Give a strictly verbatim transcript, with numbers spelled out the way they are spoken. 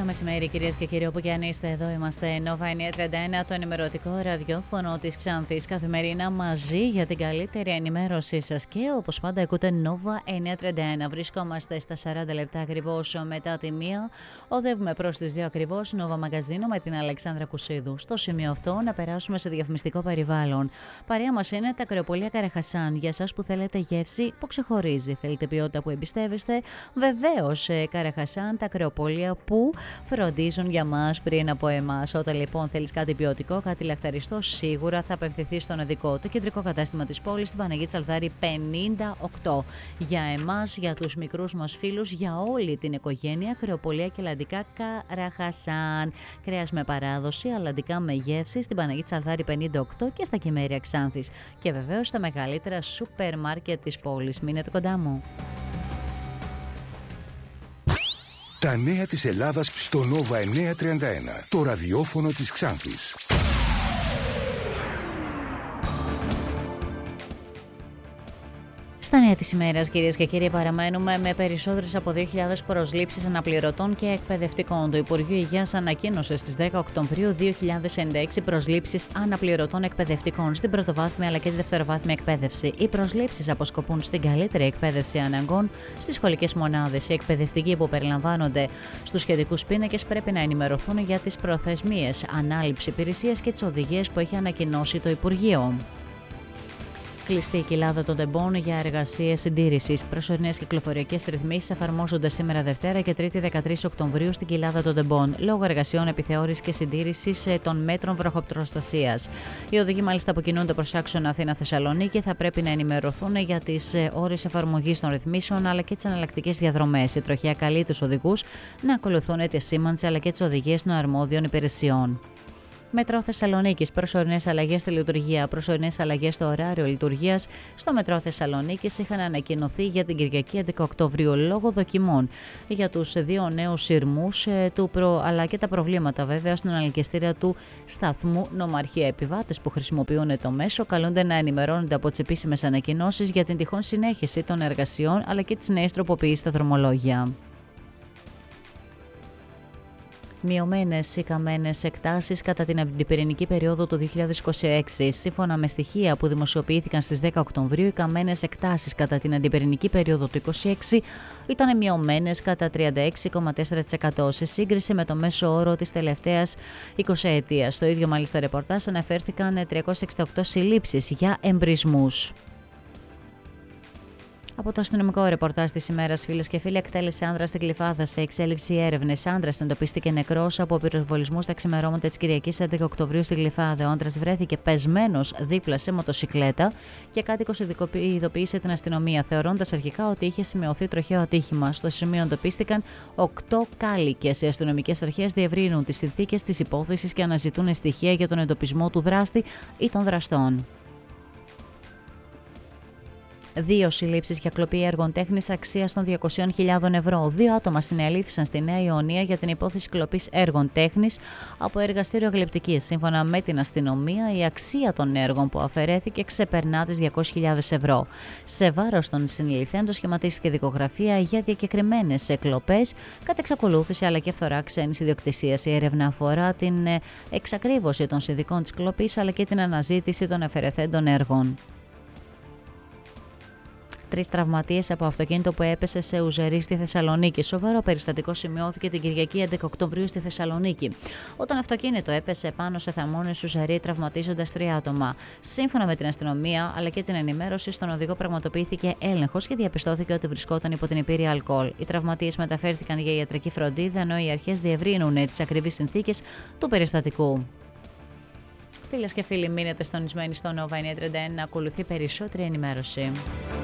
μεσημέρι, κυρίες και κύριοι, όπου και αν είστε, εδώ είμαστε. Nova εννιακόσια τριάντα ένα, το ενημερωτικό ραδιόφωνο της Ξάνθης. Καθημερινά μαζί για την καλύτερη ενημέρωσή σας. Και όπως πάντα, ακούτε Nova εννιακόσια τριάντα ένα. Βρισκόμαστε στα σαράντα λεπτά ακριβώς μετά τη μία. Οδεύουμε προς τις δύο ακριβώς. Nova Μαγκαζίνο με την Αλεξάνδρα Κουσίδου. Στο σημείο αυτό, να περάσουμε σε διαφημιστικό περιβάλλον. Παρέα μας είναι τα κρεοπολία Καραχασάν. Για εσάς που θέλετε γεύση που ξεχωρίζει, θέλετε ποιότητα που εμπιστεύεστε, βεβαίως Καραχασάν, τα κρεοπολία που φροντίζουν για μας πριν από εμάς. Όταν λοιπόν θέλεις κάτι ποιοτικό, κάτι λαχταριστό, σίγουρα θα απευθυνθείς στον ειδικό. Το κεντρικό κατάστημα της πόλης, στην Παναγία Τσαλδάρη πενήντα οκτώ. Για εμάς, για τους μικρούς μας φίλους, για όλη την οικογένεια, κρεοπολία και λαντικά Καραχασάν. Κρέας με παράδοση, αλαντικά με γεύση, στην Παναγία Τσαλδάρη πενήντα οκτώ και στα Κυμέρια Ξάνθης. Και βεβαίως στα μεγαλύτερα σούπερ μάρκετ της πόλης. Μείνετε κοντά μου. Τα νέα της Ελλάδας στο Nova εννιακόσια τριάντα ένα, το ραδιόφωνο της Ξάνθης. Στα νέα της ημέρας, κυρίες και κύριοι, παραμένουμε με περισσότερες από δύο χιλιάδες προσλήψεις αναπληρωτών και εκπαιδευτικών. Το Υπουργείο Υγείας ανακοίνωσε στις δέκα Οκτωβρίου δύο χιλιάδες ενενήντα έξι προσλήψεις αναπληρωτών εκπαιδευτικών στην πρωτοβάθμια αλλά και τη δευτεροβάθμια εκπαίδευση. Οι προσλήψεις αποσκοπούν στην καλύτερη εκπαίδευση αναγκών στις σχολικές μονάδες. Οι εκπαιδευτικοί που περιλαμβάνονται στους σχετικούς πίνακες πρέπει να ενημερωθούν για τις προθεσμίες ανάληψη υπηρεσίας και τις οδηγίες που έχει ανακοινώσει το Υπουργείο. Κλειστή η κοιλάδα των τεμπών για εργασίες συντήρησης. Προσωρινές κυκλοφοριακές ρυθμίσεις εφαρμόζονται σήμερα Δευτέρα και Τρίτη δεκατρείς Οκτωβρίου στην κοιλάδα των τεμπών, λόγω εργασιών επιθεώρησης και συντήρησης των μέτρων βροχοπροστασίας. Οι οδηγοί, μάλιστα, που κινούνται προς άξονα Αθήνα-Θεσσαλονίκη, θα πρέπει να ενημερωθούν για τις ώρες εφαρμογής των ρυθμίσεων αλλά και τις εναλλακτικές διαδρομές. Η τροχιά καλεί τους οδηγούς να ακολουθούν τη σήμανση αλλά και τις οδηγίες των αρμόδιων υπηρεσιών. Μετρό Θεσσαλονίκης. Προσωρινές αλλαγές στη λειτουργία. Προσωρινές αλλαγές στο ωράριο λειτουργίας στο Μετρό Θεσσαλονίκης είχαν ανακοινωθεί για την Κυριακή έντεκα Οκτωβρίου λόγω δοκιμών για τους δύο νέους σειρμούς του προ... αλλά και τα προβλήματα βέβαια στην αναλικιστήρια του σταθμού Νομαρχία. Επιβάτες που χρησιμοποιούν το μέσο καλούνται να ενημερώνονται από τις επίσημες ανακοινώσεις για την τυχόν συνέχιση των εργασιών αλλά και τις νέες τροποποιήσεις στα δρομολόγια. Μειωμένες ή καμένες εκτάσεις κατά την αντιπυρηνική περίοδο του δύο χιλιάδες είκοσι έξι. Σύμφωνα με στοιχεία που δημοσιοποιήθηκαν στις δέκα Οκτωβρίου, οι καμένες εκτάσεις κατά την αντιπυρηνική περίοδο του είκοσι έξι ήταν μειωμένες κατά τριάντα έξι κόμμα τέσσερα τοις εκατό σε σύγκριση με το μέσο όρο της τελευταίας εικοσαετίας. Στο ίδιο μάλιστα ρεπορτάζ αναφέρθηκαν τριακόσιες εξήντα οκτώ συλλήψεις για εμπρισμούς. Από το αστυνομικό ρεπορτάζ της ημέρας, φίλες και φίλοι, εκτέλεσε άνδρα στην Γλυφάδα σε εξέλιξη έρευνες. Άνδρας εντοπίστηκε νεκρός από πυροβολισμούς τα ξημερώματα της Κυριακής έντεκα Οκτωβρίου στη Γλυφάδα. Ο άνδρας βρέθηκε πεσμένος δίπλα σε μοτοσικλέτα και κάτοικος ειδοποίησε την αστυνομία, θεωρώντας αρχικά ότι είχε σημειωθεί τροχαίο ατύχημα. Στο σημείο εντοπίστηκαν οκτώ κάλικες. Οι αστυνομικές αρχές διευρύνουν τις συνθήκες της υπόθεσης και αναζητούν στοιχεία για τον εντοπισμό του δράστη ή των δραστών. Δύο συλλήψεις για κλοπή έργων τέχνης αξίας των διακόσιες χιλιάδες ευρώ. Δύο άτομα συνελήφθησαν στη Νέα Ιωνία για την υπόθεση κλοπής έργων τέχνης από εργαστήριο γλυπτικής. Σύμφωνα με την αστυνομία, η αξία των έργων που αφαιρέθηκε ξεπερνά τις διακόσιες χιλιάδες ευρώ. Σε βάρος των συνεληφθέντων σχηματίστηκε δικογραφία για διακεκριμένες κλοπές, κατά εξακολούθηση αλλά και φθορά ξένης ιδιοκτησίας. Η έρευνα αφορά την εξακρίβωση των συνδικών της κλοπής αλλά και την αναζήτηση των αφαιρεθέντων έργων. Τρεις τραυματίες από αυτοκίνητο που έπεσε σε ουζερί στη Θεσσαλονίκη. Σοβαρό περιστατικό σημειώθηκε την Κυριακή έντεκα Οκτωβρίου στη Θεσσαλονίκη. Όταν αυτοκίνητο έπεσε πάνω σε θαμώνες ουζερί, τραυματίζοντας τρία άτομα. Σύμφωνα με την αστυνομία αλλά και την ενημέρωση, στον οδηγό πραγματοποιήθηκε έλεγχος και διαπιστώθηκε ότι βρισκόταν υπό την υπήρεια αλκοόλ. Οι τραυματίες μεταφέρθηκαν για ιατρική φροντίδα, ενώ οι αρχές διευρύνουν τις ακριβείς συνθήκες του περιστατικού. Φίλες και φίλοι, μείνετε στονισμένοι στο Nova εννιακόσια τριάντα ένα να ακολουθεί περισσότερη ενημέρωση.